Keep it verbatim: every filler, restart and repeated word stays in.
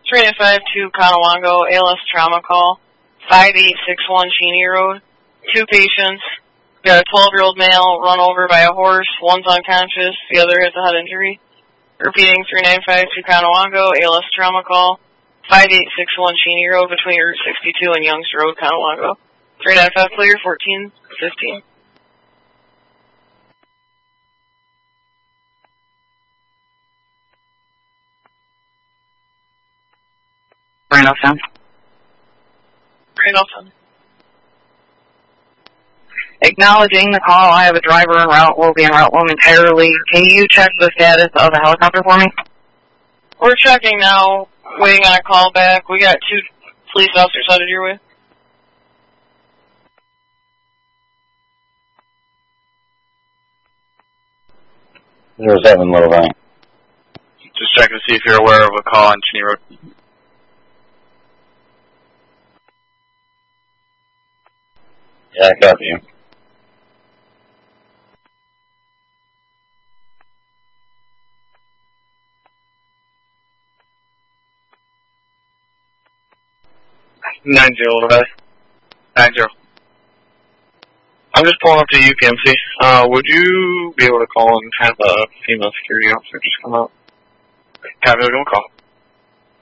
three nine five two Conowongo, A L S trauma call, five eight six one Cheney Road. Two patients. Got a twelve-year-old male run over by a horse. One's unconscious. The other has a head injury. Repeating, three nine five two Conowongo, A L S trauma call, five eight six one Cheney Road between Route sixty-two and Young's Road, Conowongo. three nine five clear, fourteen fifteen. Randolphin. Randolphin. Acknowledging the call, I have a driver en route, will be en route momentarily. Can you check the status of the helicopter for me? We're checking now, waiting on a call back. We got two police officers headed your way. Zero seven, Little Valley. Just checking to see if you're aware of a call on Cheney Road. Yeah, I copy you. Nine zero, Little Valley. Nine zero. I'm just pulling up to U P M C. Uh, would you be able to call and have a female security officer just come out? Copy, we're going to call.